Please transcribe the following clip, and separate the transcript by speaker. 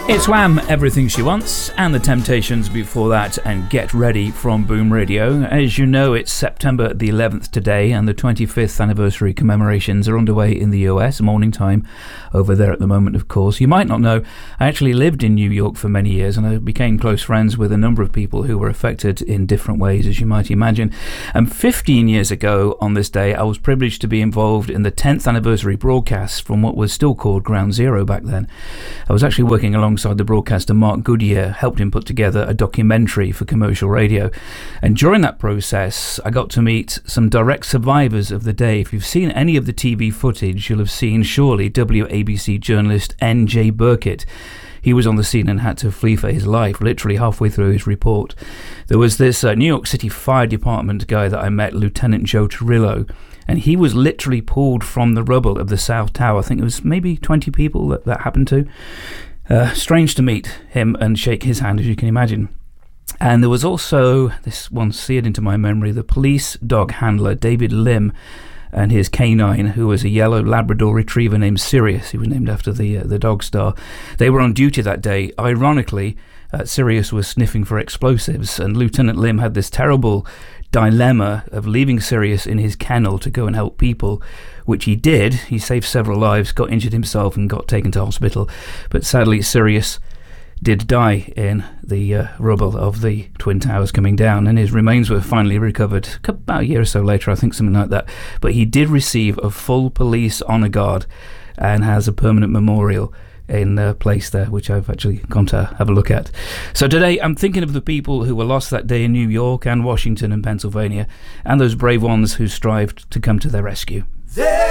Speaker 1: It's Wham! Everything She Wants, and The Temptations before that, and Get Ready from Boom Radio. As you know, it's September the 11th today, and the 25th anniversary commemorations are underway in the US, morning time over there at the moment, of course. You might not know, I actually lived in New York for many years, and I became close friends with a number of people who were affected in different ways, as you might imagine. And 15 years ago on this day, I was privileged to be involved in the 10th anniversary broadcast from what was still called Ground Zero back then. I was actually working alongside the broadcaster Mark Goodyear, helped him put together a documentary for commercial radio. And during that process, I got to meet some direct survivors of the day. If you've seen any of the TV footage, you'll have seen surely WABC journalist N.J. Burkett. He was on the scene and had to flee for his life literally halfway through his report. There was this New York City Fire Department guy that I met, Lieutenant Joe Torillo, and he was literally pulled from the rubble of the South Tower. I think it was maybe 20 people that happened to. Strange to meet him and shake his hand, as you can imagine. And there was also, this one seared into my memory, the police dog handler David Lim and his canine, who was a yellow Labrador retriever named Sirius. He was named after the dog star. They were on duty that day. Ironically, Sirius was sniffing for explosives, and Lieutenant Lim had this terrible dilemma of leaving Sirius in his kennel to go and help people, which he did. He saved several lives, got injured himself, and got taken to hospital. But sadly, Sirius did die in the rubble of the Twin Towers coming down, and his remains were finally recovered about a year or so later, I think, something like that. But he did receive a full police honour guard and has a permanent memorial in place there, which I've actually gone to have a look at. So today I'm thinking of the people who were lost that day in New York and Washington and Pennsylvania, and those brave ones who strived to come to their rescue.